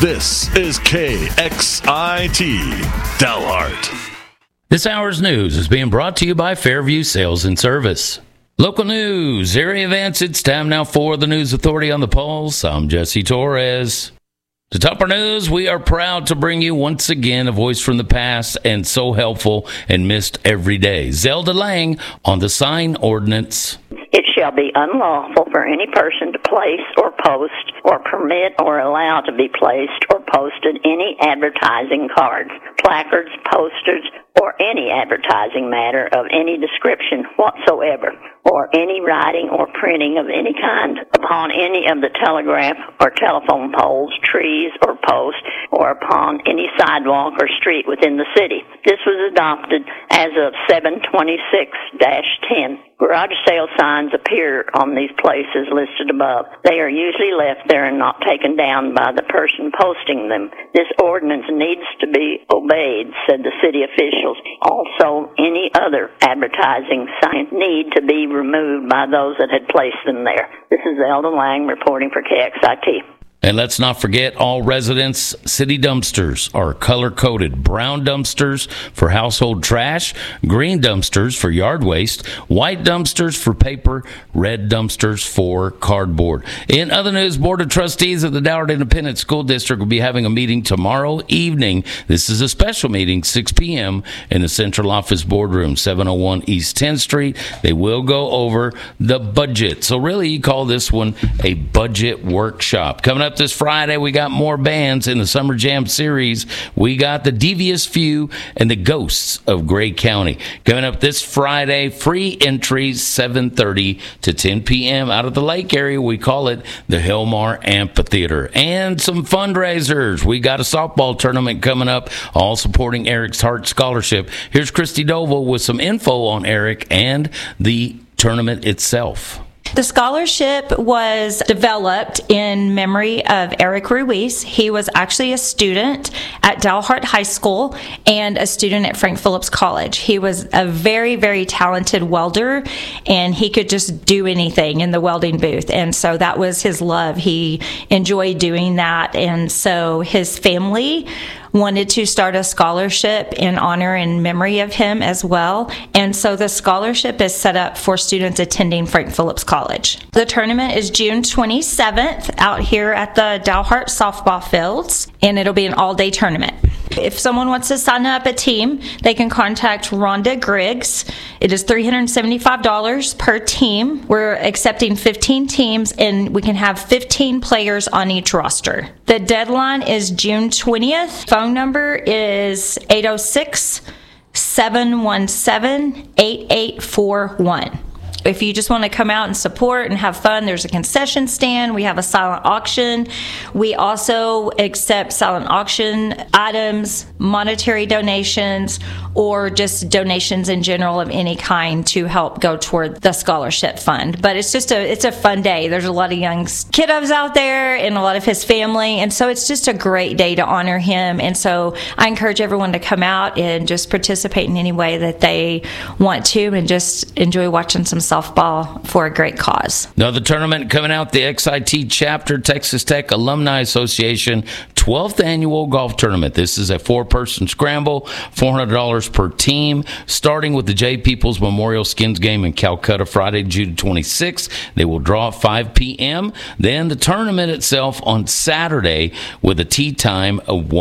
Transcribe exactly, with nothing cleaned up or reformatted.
This is K X I T, Dalhart. This hour's news is being brought to you by Fairview Sales and Service. Local news, area events, it's time now for the News Authority on the Pulse. I'm Jesse Torres. To top our news, we are proud to bring you once again a voice from the past and so helpful and missed every day. Zelda Lang on the sign ordinance. It shall be unlawful for any person to place or post or permit or allow to be placed or posted any advertising cards, placards, posters, or any advertising matter of any description whatsoever, or any writing or printing of any kind upon any of the telegraph or telephone poles, trees, or posts, or upon any sidewalk or street within the city. This was adopted as of seven twenty-six ten. Garage sale signs appear on these places listed above. They are usually left there and not taken down by the person posting them. This ordinance needs to be obeyed, said the city officials. Also, any other advertising signs need to be removed by those that had placed them there. This is Zelda Lang reporting for K X I T. And let's not forget, all residents' city dumpsters are color-coded. Brown dumpsters for household trash, green dumpsters for yard waste, white dumpsters for paper, red dumpsters for cardboard. In other news, Board of Trustees of the Dalhart Independent School District will be having a meeting tomorrow evening. This is a special meeting, six p.m. in the Central Office Boardroom, seven oh one East tenth Street. They will go over the budget. So really, you call this one a budget workshop. Coming up this Friday, we got more bands in the Summer Jam series. We got the Devious Few and the Ghosts of Gray County. Coming up this Friday, free entry, seven thirty to ten p.m. out of the lake area. We call it the Hillmar Amphitheater. And some fundraisers. We got a softball tournament coming up, all supporting Eric's Heart Scholarship. Here's Christy Doval with some info on Eric and the tournament itself. The scholarship was developed in memory of Eric Ruiz. He was actually a student at Dalhart High School and a student at Frank Phillips College. He was a very, very talented welder, and he could just do anything in the welding booth. And so that was his love. He enjoyed doing that. And so his family wanted to start a scholarship in honor and memory of him as well. And so the scholarship is set up for students attending Frank Phillips College. The tournament is June twenty-seventh out here at the Dalhart softball fields, and it'll be an all-day tournament. If someone wants to sign up a team, they can contact Rhonda Griggs. It is three hundred seventy-five dollars per team. We're accepting fifteen teams, and we can have fifteen players on each roster. The deadline is June twentieth. Phone number is eight oh six, seven one seven, eight eight four one. If you just want to come out and support and have fun, there's a concession stand. We have a silent auction. We also accept silent auction items, monetary donations, or just donations in general of any kind to help go toward the scholarship fund. But it's just a it's a fun day. There's a lot of young kiddos out there and a lot of his family, and so it's just a great day to honor him. And so I encourage everyone to come out and just participate in any way that they want to, and just enjoy watching some softball for a great cause. Another tournament coming out, the X I T chapter, Texas Tech Alumni Association, twelfth annual golf tournament. This is a four-person scramble, four hundred dollars per team, starting with the J Peoples Memorial Skins game in Calcutta Friday, June twenty-sixth. They will draw at five p.m. Then the tournament itself on Saturday with a tee time of one.